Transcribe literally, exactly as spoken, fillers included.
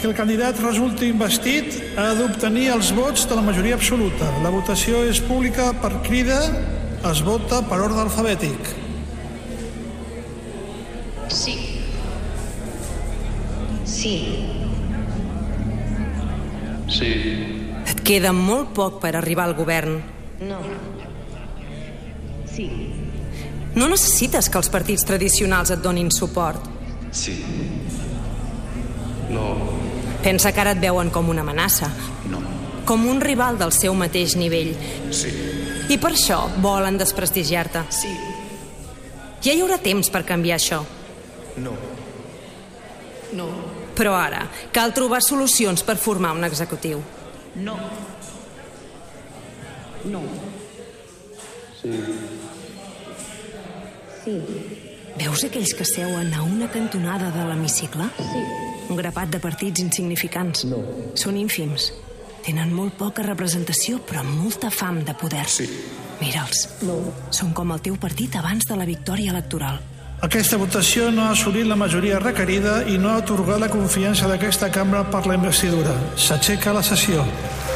Perquè el candidat resulti investit ha d'obtenir els vots de la majoria absoluta. La votació és pública per crida, es vota per ordre alfabètic. Sí. Sí. Sí. Et queda molt poc per arribar al govern. No. Sí. No necessites que els partits tradicionals et donin suport. Sí. No. Pensa que ara et veuen com una amenaça. No. Com un rival del seu mateix nivell. Sí. I per això volen desprestigiar-te. Sí. Ja hi haurà temps per canviar això. No. No. Però ara cal trobar solucions per formar un executiu. No. No. Sí. Sí. Veus aquells que seuen a una cantonada de l'hemicicle? Sí. Un grapat de partits insignificants. No. Són ínfims. Tenen molt poca representació, però amb molta fam de poder. Sí. Mira'ls. No. Són com el teu partit abans de la victòria electoral. Aquesta votació no ha assolit la majoria requerida i no ha atorgat la confiança d'aquesta cambra per la investidura. S'aixeca la sessió.